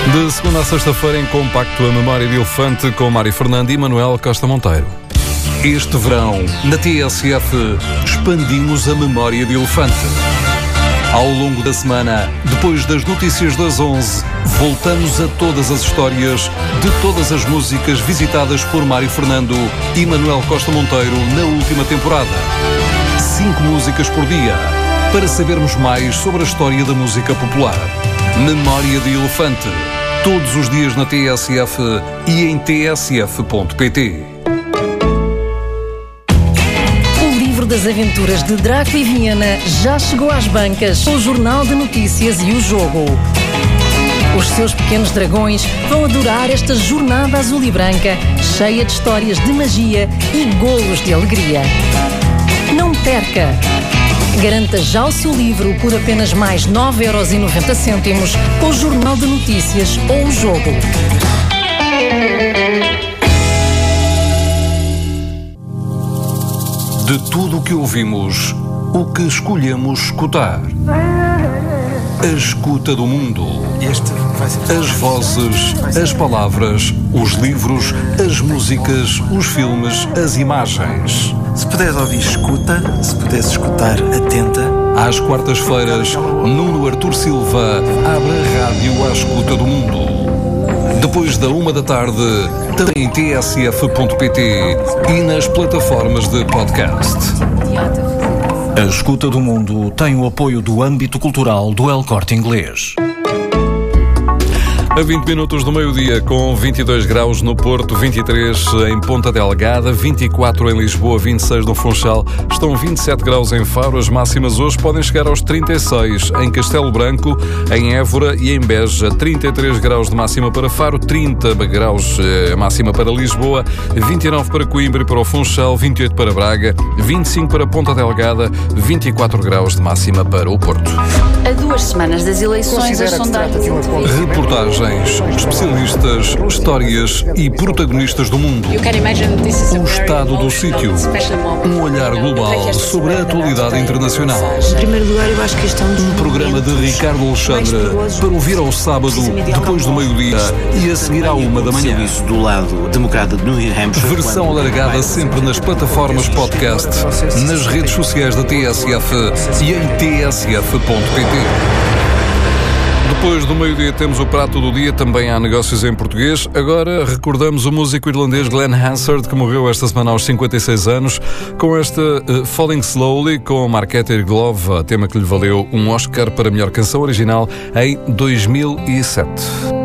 De segunda a sexta-feira em compacto a Memória de Elefante com Mário Fernando e Manuel Costa Monteiro. Este verão, na TSF, expandimos a Memória de Elefante. Ao longo da semana, depois das notícias das 11, voltamos a todas as histórias de todas as músicas visitadas por Mário Fernando e Manuel Costa Monteiro na última temporada. 5 músicas por dia, para sabermos mais sobre a história da música popular. Memória de Elefante, todos os dias na TSF e em tsf.pt. O livro das aventuras de Draco e Viena já chegou às bancas, o Jornal de Notícias e o Jogo. Os seus pequenos dragões vão adorar esta jornada azul e branca, cheia de histórias de magia e golos de alegria. Não perca! Garanta já o seu livro por apenas mais 9,90€ com o Jornal de Notícias ou o Jogo. De tudo o que ouvimos, o que escolhemos escutar. A escuta do mundo. As vozes, as palavras, os livros, as músicas, os filmes, as imagens. Se puderes ouvir, escuta. Se puderes escutar, atenta. Às quartas-feiras, Nuno Artur Silva abre a rádio à escuta do mundo. Depois da 13h, também em tsf.pt e nas plataformas de podcast. A Escuta do Mundo tem o apoio do âmbito cultural do El Corte Inglês. A 20 minutos do meio-dia, com 22 graus no Porto, 23 em Ponta Delgada, 24 em Lisboa, 26 no Funchal, estão 27 graus em Faro. As máximas hoje podem chegar aos 36 em Castelo Branco, em Évora e em Beja. 33 graus de máxima para Faro, 30 graus máxima para Lisboa, 29 para Coimbra e para o Funchal, 28 para Braga, 25 para Ponta Delgada, 24 graus de máxima para o Porto. A 2 semanas das eleições, as sondagens... Reportagens, especialistas, histórias e protagonistas do mundo. O estado do sítio. Um olhar global sobre a atualidade internacional. Em primeiro lugar, eu acho que isto é Um programa de Ricardo Alexandre para ouvir ao sábado, depois do meio-dia e a seguir à 1h. Serviço do lado democrata de New Hampshire. Versão alargada sempre nas plataformas podcast, nas redes sociais da TSF e em tsf.pt. Depois do meio-dia temos o prato do dia, também há negócios em português. Agora recordamos o músico irlandês Glenn Hansard, que morreu esta semana aos 56 anos, com esta Falling Slowly, com Marketer Glove, tema que lhe valeu um Oscar para melhor canção original em 2007.